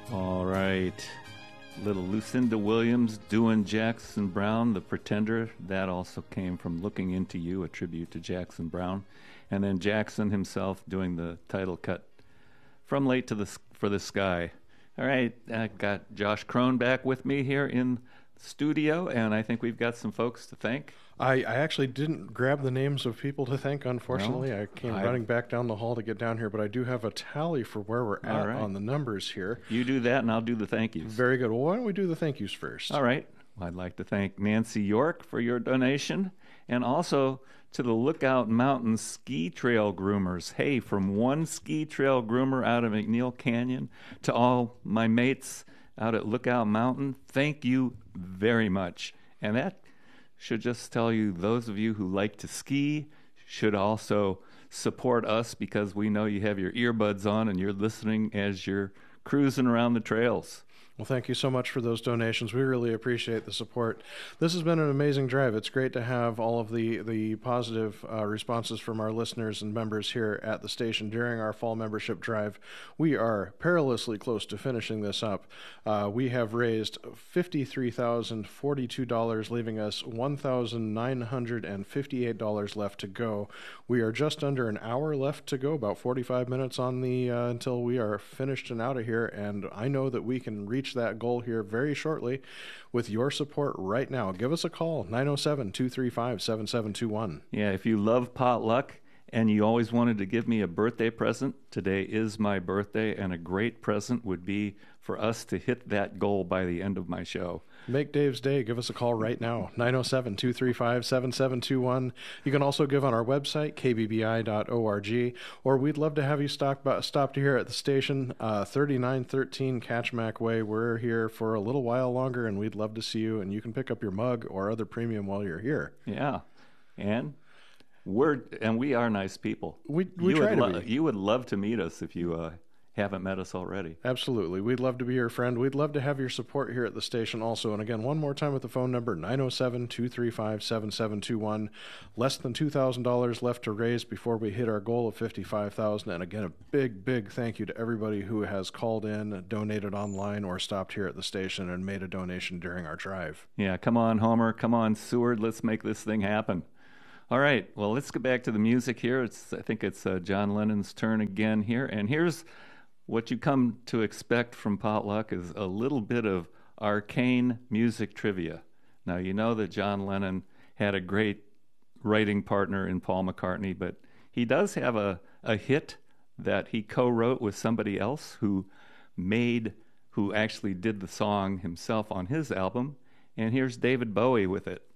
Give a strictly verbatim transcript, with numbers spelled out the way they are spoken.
All right. Little Lucinda Williams doing Jackson Browne, The Pretender. That also came from Looking Into You, a tribute to Jackson Browne. And then Jackson himself doing the title cut from Late to the for the Sky. All right, I got Josh Crone back with me here in the studio, and I think we've got some folks to thank. I, I actually didn't grab the names of people to thank, unfortunately. No, I came I, running back down the hall to get down here, but I do have a tally for where we're at right. on the numbers here. You do that, and I'll do the thank yous. Very good. Well, why don't we do the thank yous first? All right. Well, I'd like to thank Nancy York for your donation, and also to the Lookout Mountain Ski Trail Groomers. Hey, from one ski trail groomer out of McNeil Canyon to all my mates out at Lookout Mountain, thank you very much. And that should just tell you, those of you who like to ski should also support us, because we know you have your earbuds on and you're listening as you're cruising around the trails. Well, thank you so much for those donations. We really appreciate the support. This has been an amazing drive. It's great to have all of the, the positive uh, responses from our listeners and members here at the station during our fall membership drive. We are perilously close to finishing this up. Uh, we have raised fifty-three thousand forty-two dollars, leaving us one thousand nine hundred fifty-eight dollars left to go. We are just under an hour left to go, about forty-five minutes on the uh, until we are finished and out of here, and I know that we can reach that goal here very shortly with your support right now. Give us a call, nine oh seven, two three five, seven seven two one. Yeah, if you love potluck and you always wanted to give me a birthday present, today is my birthday, and a great present would be for us to hit that goal by the end of my show. Make Dave's day. Give us a call right now, nine oh seven, two three five, seven seven two one. You can also give on our website, k b b i dot org, or we'd love to have you stop, stop here at the station, uh, thirty-nine thirteen Catchmack Way. We're here for a little while longer, and we'd love to see you, and you can pick up your mug or other premium while you're here. Yeah, and we're and we are nice people. We, we you try would to lo- be. You would love to meet us if you uh, haven't met us already. Absolutely. We'd love to be your friend. We'd love to have your support here at the station also. And again, one more time with the phone number, nine oh seven, two three five, seven seven two one. Less than two thousand dollars left to raise before we hit our goal of fifty-five thousand dollars. And again, a big, big thank you to everybody who has called in, donated online, or stopped here at the station and made a donation during our drive. Yeah, come on, Homer. Come on, Seward. Let's make this thing happen. All right, well, let's get back to the music here. It's I think it's uh, John Lennon's turn again here. And here's what you come to expect from Potluck, is a little bit of arcane music trivia. Now, you know that John Lennon had a great writing partner in Paul McCartney, but he does have a, a hit that he co-wrote with somebody else who made, who actually did the song himself on his album. And here's David Bowie with it.